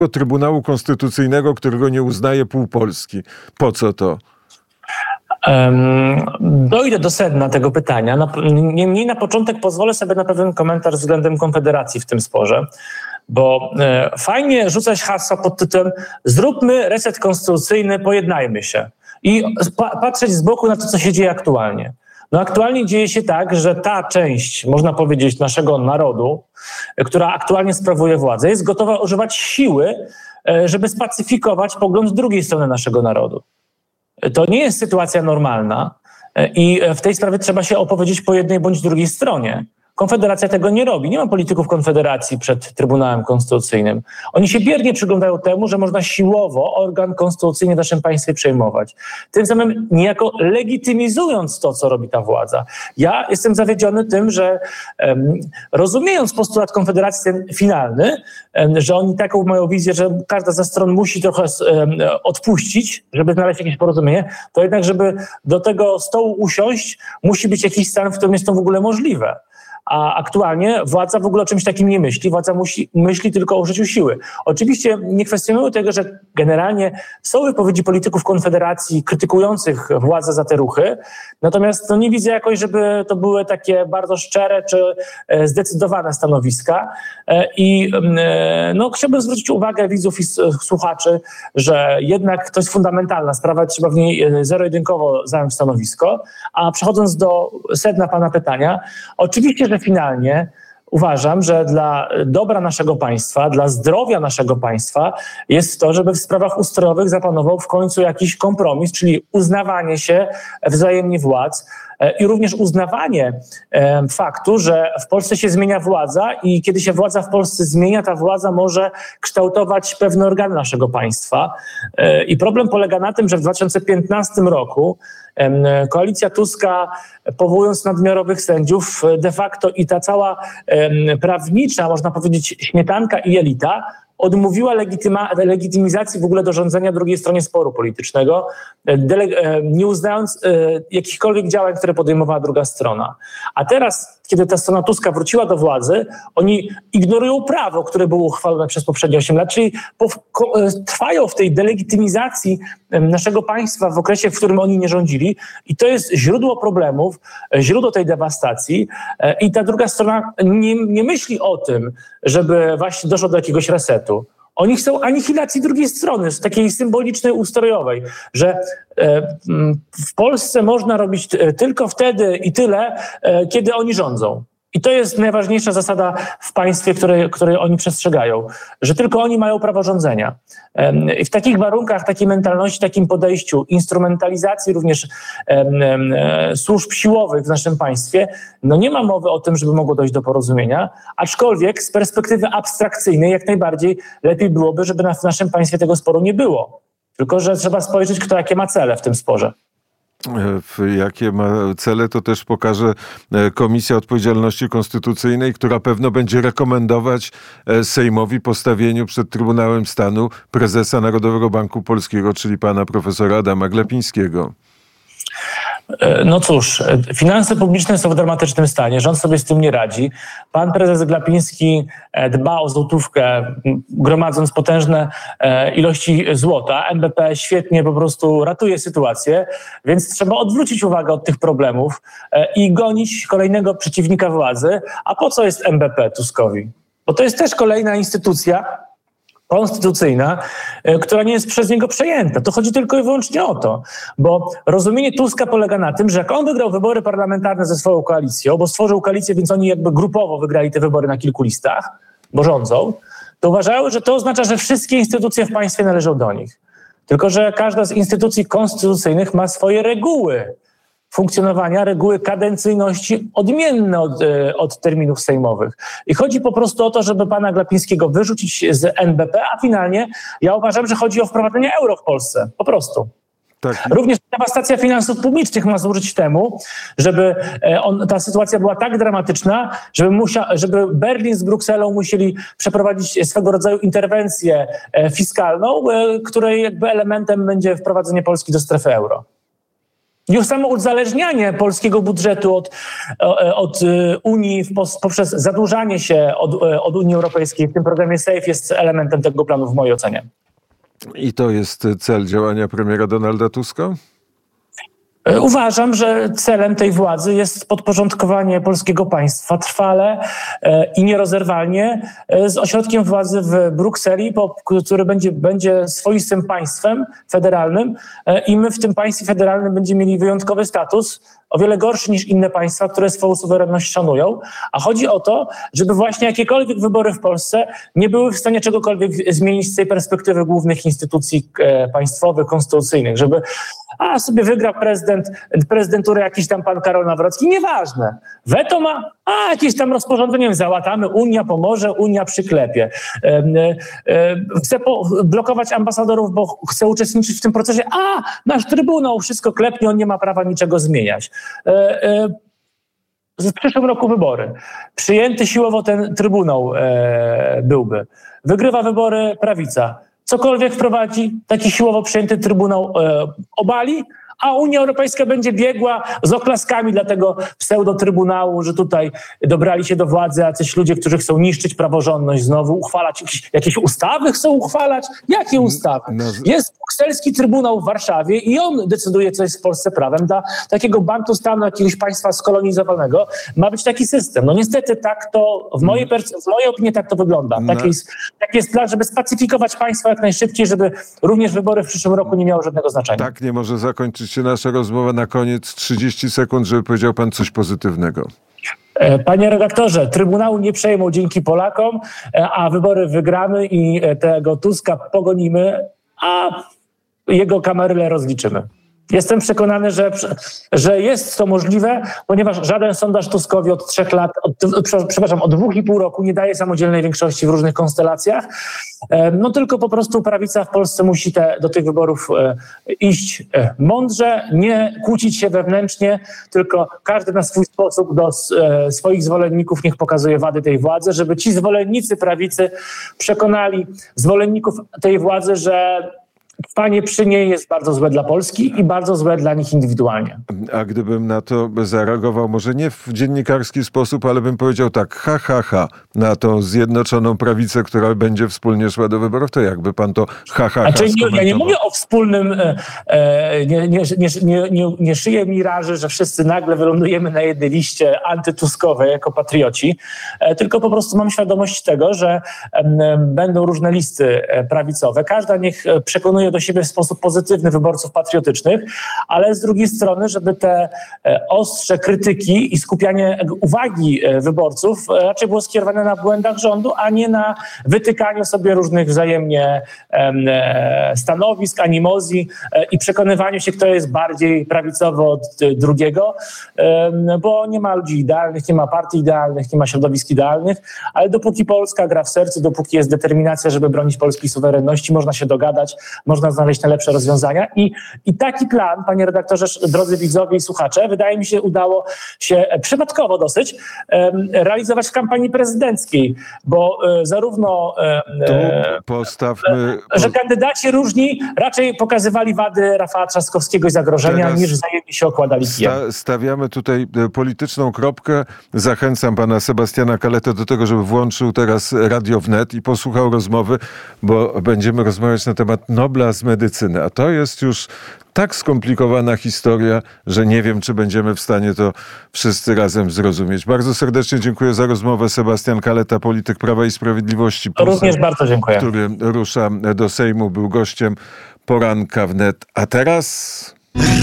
Trybunału Konstytucyjnego, którego nie uznaje pół Polski. Po co to? Dojdę do sedna tego pytania. Niemniej na początek pozwolę sobie na pewien komentarz względem Konfederacji w tym sporze, bo fajnie rzucać hasła pod tytułem zróbmy reset konstytucyjny, pojednajmy się i patrzeć z boku na to, co się dzieje aktualnie. No aktualnie dzieje się tak, że ta część, można powiedzieć, naszego narodu, która aktualnie sprawuje władzę, jest gotowa używać siły, żeby spacyfikować pogląd drugiej strony naszego narodu. To nie jest sytuacja normalna i w tej sprawie trzeba się opowiedzieć po jednej bądź drugiej stronie. Konfederacja tego nie robi. Nie ma polityków Konfederacji przed Trybunałem Konstytucyjnym. Oni się biernie przyglądają temu, że można siłowo organ konstytucyjny w naszym państwie przejmować. Tym samym niejako legitymizując to, co robi ta władza. Ja jestem zawiedziony tym, że rozumiejąc postulat Konfederacji ten finalny, że oni taką mają wizję, że każda ze stron musi trochę odpuścić, żeby znaleźć jakieś porozumienie, to jednak, żeby do tego stołu usiąść, musi być jakiś stan, w którym jest to w ogóle możliwe. A aktualnie władza w ogóle o czymś takim nie myśli. Władza myśli tylko o użyciu siły. Oczywiście nie kwestionuję tego, że generalnie są wypowiedzi polityków Konfederacji krytykujących władzę za te ruchy, natomiast nie widzę jakoś, żeby to były takie bardzo szczere czy zdecydowane stanowiska. I chciałbym zwrócić uwagę widzów i słuchaczy, że jednak to jest fundamentalna sprawa, trzeba w niej zero-jedynkowo zająć stanowisko. A przechodząc do sedna pana pytania, oczywiście, że finalnie uważam, że dla dobra naszego państwa, dla zdrowia naszego państwa jest to, żeby w sprawach ustrojowych zapanował w końcu jakiś kompromis, czyli uznawanie się wzajemnie władz i również uznawanie faktu, że w Polsce się zmienia władza i kiedy się władza w Polsce zmienia, ta władza może kształtować pewne organy naszego państwa. I problem polega na tym, że w 2015 roku koalicja Tuska, powołując nadmiarowych sędziów, de facto i ta cała prawnicza, można powiedzieć, śmietanka i elita odmówiła legitymizacji w ogóle do rządzenia drugiej stronie sporu politycznego, nie uznając jakichkolwiek działań, które podejmowała druga strona. A teraz, kiedy ta strona Tuska wróciła do władzy, oni ignorują prawo, które było uchwalone przez poprzednie 8 lat, czyli trwają w tej delegitymizacji naszego państwa w okresie, w którym oni nie rządzili i to jest źródło problemów, źródło tej dewastacji i ta druga strona nie myśli o tym, żeby właśnie doszło do jakiegoś resetu. Oni chcą anihilacji drugiej strony, takiej symbolicznej, ustrojowej, że w Polsce można robić tylko wtedy i tyle, kiedy oni rządzą. I to jest najważniejsza zasada w państwie, której oni przestrzegają, że tylko oni mają prawo rządzenia. I w takich warunkach, takiej mentalności, takim podejściu, instrumentalizacji również służb siłowych w naszym państwie, nie ma mowy o tym, żeby mogło dojść do porozumienia, aczkolwiek z perspektywy abstrakcyjnej jak najbardziej lepiej byłoby, żeby w naszym państwie tego sporu nie było. Tylko że trzeba spojrzeć, kto jakie ma cele w tym sporze. Jakie ma cele, to też pokaże Komisja Odpowiedzialności Konstytucyjnej, która pewno będzie rekomendować Sejmowi postawieniu przed Trybunałem Stanu prezesa Narodowego Banku Polskiego, czyli pana profesora Adama Glapińskiego. No cóż, finanse publiczne są w dramatycznym stanie, rząd sobie z tym nie radzi. Pan prezes Glapiński dba o złotówkę, gromadząc potężne ilości złota. NBP świetnie po prostu ratuje sytuację, więc trzeba odwrócić uwagę od tych problemów i gonić kolejnego przeciwnika władzy. A po co jest NBP Tuskowi? Bo to jest też kolejna instytucja konstytucyjna, która nie jest przez niego przejęta. To chodzi tylko i wyłącznie o to, bo rozumienie Tuska polega na tym, że jak on wygrał wybory parlamentarne ze swoją koalicją, bo stworzył koalicję, więc oni jakby grupowo wygrali te wybory na kilku listach, bo rządzą, to uważały, że to oznacza, że wszystkie instytucje w państwie należą do nich. Tylko że każda z instytucji konstytucyjnych ma swoje reguły funkcjonowania, reguły kadencyjności odmienne od terminów sejmowych. I chodzi po prostu o to, żeby pana Glapińskiego wyrzucić z NBP, a finalnie ja uważam, że chodzi o wprowadzenie euro w Polsce. Po prostu. Tak. Również dewastacja finansów publicznych ma służyć temu, żeby ta sytuacja była tak dramatyczna, żeby Berlin z Brukselą musieli przeprowadzić swego rodzaju interwencję fiskalną, której jakby elementem będzie wprowadzenie Polski do strefy euro. Już samo uzależnianie polskiego budżetu od Unii poprzez zadłużanie się od Unii Europejskiej w tym programie SAFE jest elementem tego planu w mojej ocenie. I to jest cel działania premiera Donalda Tuska? Uważam, że celem tej władzy jest podporządkowanie polskiego państwa trwale i nierozerwalnie z ośrodkiem władzy w Brukseli, który będzie swoistym państwem federalnym i my w tym państwie federalnym będziemy mieli wyjątkowy status, o wiele gorszy niż inne państwa, które swoją suwerenność szanują. A chodzi o to, żeby właśnie jakiekolwiek wybory w Polsce nie były w stanie czegokolwiek zmienić z tej perspektywy głównych instytucji państwowych, konstytucyjnych, żeby sobie wygra prezydenturę jakiś tam pan Karol Nawrocki, nieważne. Weto ma, jakieś tam rozporządzeniem załatamy, Unia pomoże, Unia przyklepie. Chce blokować ambasadorów, bo chce uczestniczyć w tym procesie, nasz Trybunał wszystko klepnie, on nie ma prawa niczego zmieniać. W przyszłym roku wybory. Przyjęty siłowo ten Trybunał byłby. Wygrywa wybory prawica. Cokolwiek wprowadzi, taki siłowo przyjęty Trybunał obali, a Unia Europejska będzie biegła z oklaskami dla tego pseudo-trybunału, że tutaj dobrali się do władzy jacyś ludzie, którzy chcą niszczyć praworządność znowu, uchwalać jakieś ustawy chcą uchwalać? Jakie ustawy? Jest brukselski trybunał w Warszawie i on decyduje, co jest w Polsce prawem. Dla takiego bantustanu, jakiegoś państwa skolonizowanego ma być taki system. No niestety tak to, w mojej opinii tak to wygląda. Tak jest plan, żeby spacyfikować państwo jak najszybciej, żeby również wybory w przyszłym roku nie miały żadnego znaczenia. Tak nie może zakończyć się nasza rozmowa. Na koniec 30 sekund, żeby powiedział pan coś pozytywnego. Panie redaktorze, Trybunału nie przejmą dzięki Polakom, a wybory wygramy i tego Tuska pogonimy, a jego kameryle rozliczymy. Jestem przekonany, że jest to możliwe, ponieważ żaden sondaż Tuskowi od 3 lat, od 2,5 roku nie daje samodzielnej większości w różnych konstelacjach. No tylko po prostu prawica w Polsce musi do tych wyborów iść mądrze, nie kłócić się wewnętrznie, tylko każdy na swój sposób do swoich zwolenników niech pokazuje wady tej władzy, żeby ci zwolennicy prawicy przekonali zwolenników tej władzy, że trwanie przy niej jest bardzo złe dla Polski i bardzo złe dla nich indywidualnie. A gdybym na to zareagował, może nie w dziennikarski sposób, ale bym powiedział tak, na tą zjednoczoną prawicę, która będzie wspólnie szła do wyborów, to jakby pan to ja nie mówię o wspólnym, nie szyję miraży, że wszyscy nagle wylądujemy na jednej liście antytuskowej jako patrioci, tylko po prostu mam świadomość tego, że będą różne listy prawicowe. Każda niech przekonuje do siebie w sposób pozytywny wyborców patriotycznych, ale z drugiej strony, żeby te ostrze krytyki i skupianie uwagi wyborców raczej było skierowane na błędach rządu, a nie na wytykaniu sobie różnych wzajemnie stanowisk, animozji i przekonywaniu się, kto jest bardziej prawicowy od drugiego, bo nie ma ludzi idealnych, nie ma partii idealnych, nie ma środowisk idealnych, ale dopóki Polska gra w sercu, dopóki jest determinacja, żeby bronić polskiej suwerenności, można się dogadać, można znaleźć najlepsze rozwiązania i taki plan, panie redaktorze, drodzy widzowie i słuchacze, wydaje mi się udało się przypadkowo dosyć realizować w kampanii prezydenckiej, bo zarówno że kandydaci różni raczej pokazywali wady Rafała Trzaskowskiego i zagrożenia, niż wzajemnie się okładali kijem. Stawiamy tutaj polityczną kropkę. Zachęcam pana Sebastiana Kaletę do tego, żeby włączył teraz Radio Wnet i posłuchał rozmowy, bo będziemy rozmawiać na temat Nobla z medycyny, a to jest już tak skomplikowana historia, że nie wiem, czy będziemy w stanie to wszyscy razem zrozumieć. Bardzo serdecznie dziękuję za rozmowę. Sebastian Kaleta, polityk Prawa i Sprawiedliwości, również bardzo dziękuję, który rusza do Sejmu, był gościem Poranka Wnet. A teraz...